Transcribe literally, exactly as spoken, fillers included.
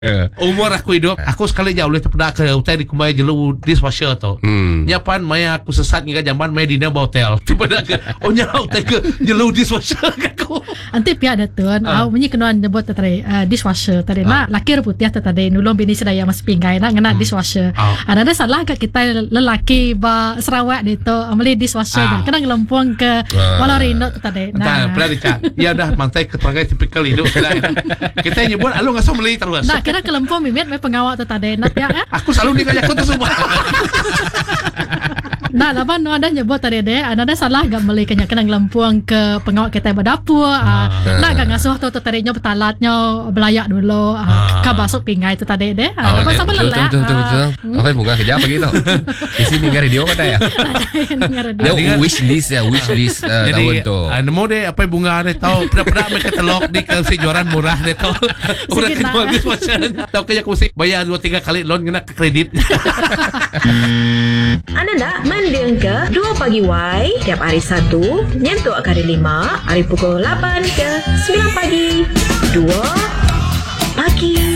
Umur aku hidup, aku sekali jauh boleh terpedak ke hotel di kumai jelu dishwasher tu. Hmm. Nyapan maya aku sesat hingga jamban maya dina ba hotel. Terpedak ke oh nya hotel ke jelu dishwasher aku. Anti pihak datun, Ah. au menyi kenuan nyebut tadi uh, dishwasher tadi Ah. nak laki putih tadi nulung bini sedaya mas pinggai nak ngena dishwasher. Ah. Ada ada salah ke kita lelaki ba Sarawak itu ameli dishwasher Ah. kena ngelempung ke walau rino tadi. Nah, pernah dicat. Ya dah mantai keterangan tipikal hidup kita. Kita nyebut alu ngasau meli terus. Nah, kira kelempung mimit me pengawak tu tadi nak ya. eh? Aku selalu dikajak aku tu semua. Nah, laban no ada nyebut tadi deh, ada ada salah gak meli kena kena ngelempung ke pengawak kita berdapur. Ah. Nak gak ngasuh tu tu tadi nyo betalatnya belayak dulu. Ah. Ka basuk pingai tu tadi deh. Ah, lepas apa Betul lelah. betul betul betul. Apa bunga kerja apa gitu? Di sini dengar radio kata ya. Dia wish list ya, wish list uh, tahun Jadi tu. uh, nemu deh apa bunga deh tahu pernah-pernah mereka telok di ke si juaran murah deh tahu. Udah Sikit kedua nak. dishwasher. Tahu kayak aku sih bayar dua tiga kali loan kena ke kredit. Anda nak mendeng ke dua pagi Y tiap hari Sabtu nyentuh hari lima hari pukul lapan ke sembilan pagi dua pagi